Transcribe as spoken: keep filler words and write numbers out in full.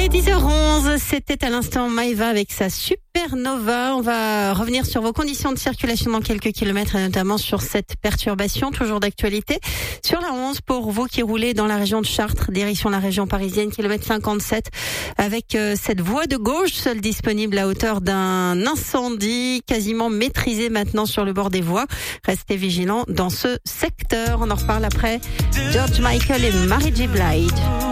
est dix heures onze, c'était à l'instant Maëva avec sa Supernova. On va revenir sur vos conditions de circulation dans quelques kilomètres et notamment sur cette perturbation, toujours d'actualité. Sur la onze, pour vous qui roulez dans la région de Chartres, direction la région parisienne, kilomètre cinquante-sept, avec euh, cette voie de gauche seule disponible à hauteur d'un incendie quasiment maîtrisé maintenant sur le bord des voies. Restez vigilants dans ce secteur. On en reparle après. George Michael et Mary J. Blige.